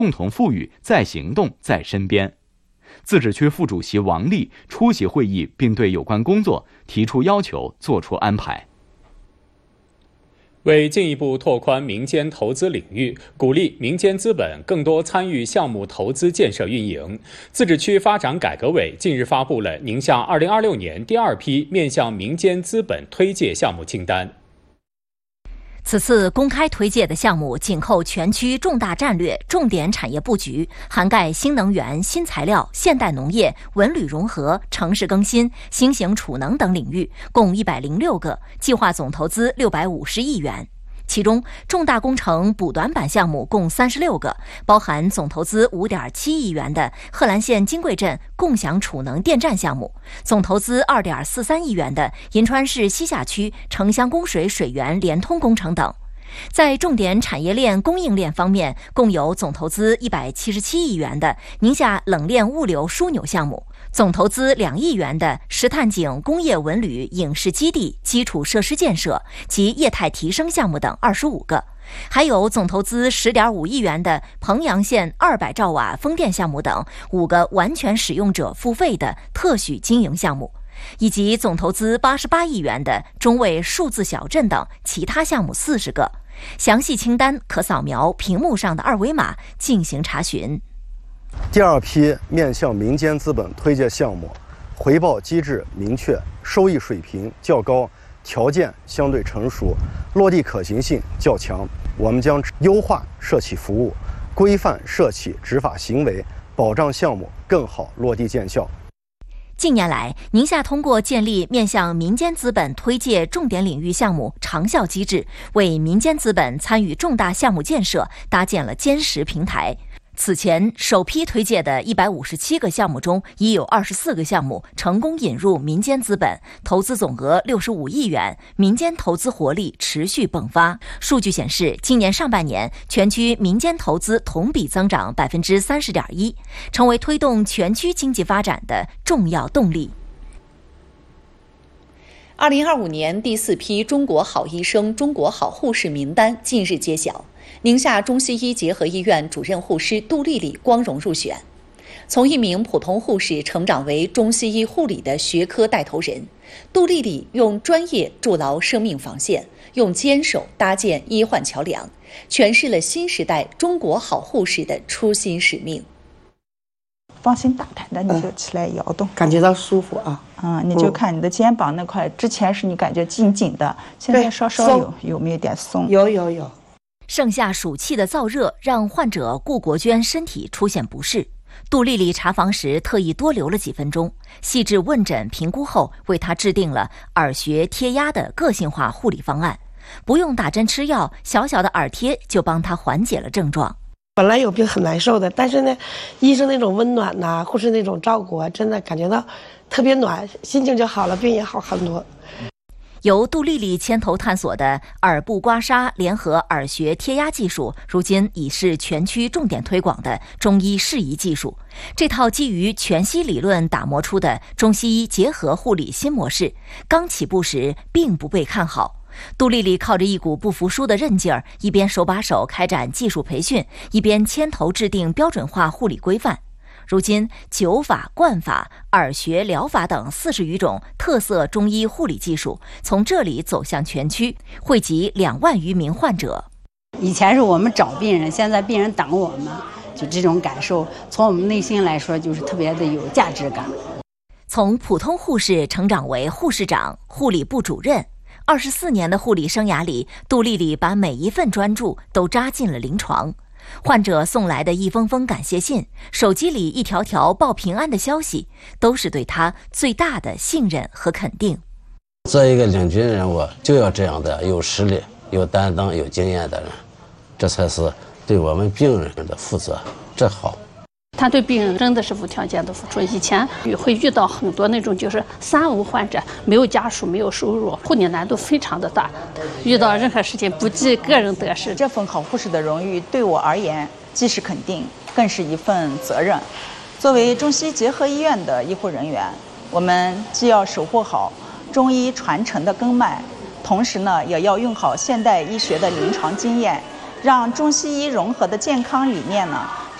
共同富裕在行动在身边。自治区副主席王丽出席会议，并对有关工作提出要求，作出安排。 为进一步拓宽民间投资领域，鼓励民间资本更多参与项目投资建设运营，自治区发展改革委近日发布了宁夏2026年第2批面向民间资本推介项目清单。 此次公开推介的项目紧扣全区重大战略、重点产业布局，涵盖新能源、新材料、现代农业、文旅融合、城市更新、新型储能等领域，共106个，计划总投资650亿元。其中，重大工程补短板项目共36个，包含总投资5.7亿元的贺兰县金贵镇共享储能电站项目，总投资2.43亿元的银川市西夏区城乡供水水源联通工程等。在重点产业链供应链方面，共有总投资177亿元的宁夏冷链物流枢纽项目，总投资2亿元的石炭井工业文旅影视基地基础设施建设及业态提升项目等25个，还有总投资10.5亿元的彭阳县200兆瓦风电项目等5个完全使用者付费的特许经营项目，以及总投资88亿元的中卫数字小镇等其他项目40个。详细清单可扫描屏幕上的2维码进行查询。 第2批面向民间资本推介项目，回报机制明确，收益水平较高，条件相对成熟，落地可行性较强。我们将优化社企服务，规范社企执法行为，保障项目更好落地见效。 近年来，宁夏通过建立面向民间资本推介重点领域项目长效机制，为民间资本参与重大项目建设搭建了坚实平台。此前首批推介的157个项目中，已有24个项目成功引入民间资本，投资总额65亿元，民间投资活力持续迸发。数据显示，今年上半年全区民间投资同比增长30.1%，成为推动全区经济发展的重要动力。 2025年第4批中国好医生、中国好护士名单近日揭晓，宁夏中西医结合医院主任护师杜丽丽光荣入选。从一名普通护士成长为中西医护理的学科带头人，杜丽丽用专业筑牢生命防线，用坚守搭建医患桥梁，诠释了新时代中国好护士的初心使命。 放心大胆的你就起来摇动， 感觉到舒服啊。 你就看你的肩膀那块，之前是你感觉紧紧的，现在稍稍有没有点松？ 有。 盛夏暑气的燥热让患者顾国娟身体出现不适，杜丽丽查房时特意多留了几分钟，细致问诊评估后，为她制定了耳穴贴压的个性化护理方案，不用打针吃药，小小的耳贴就帮她缓解了症状。 本来有病很难受的，但是呢，医生那种温暖呐，护士那种照顾啊，真的感觉到特别暖，心情就好了，病也好很多。 由杜丽丽牵头探索的耳部刮痧联合耳穴贴压技术，如今已是全区重点推广的中医适宜技术。这套基于全息理论打磨出的中西医结合护理新模式，刚起步时并不被看好。杜丽丽靠着一股不服输的韧劲儿，一边手把手开展技术培训，一边牵头制定标准化护理规范。如今，灸法、灌法、耳穴疗法等40余种特色中医护理技术从这里走向全区，惠及2万余名患者。 以前是我们找病人，现在病人等我们，就这种感受，从我们内心来说，就是特别的有价值感。 从普通护士成长为护士长、护理部主任。24年的护理生涯里，杜丽丽把每一份专注都扎进了临床。患者送来的一封封感谢信，手机里一条条报平安的消息，都是对她最大的信任和肯定。 做一个领军人物，就要这样的有实力、有担当、有经验的人，这才是对我们病人的负责，这好。 他对病人真的是无条件的付出。以前会遇到很多那种就是3无患者，没有家属，没有收入，护理难度非常的大，遇到任何事情不计个人得失。 这份好护士的荣誉对我而言，既是肯定，更是一份责任。作为中西结合医院的医护人员，我们既要守护好中医传承的根脉，同时呢，也要用好现代医学的临床经验，让中西医融合的健康理念呢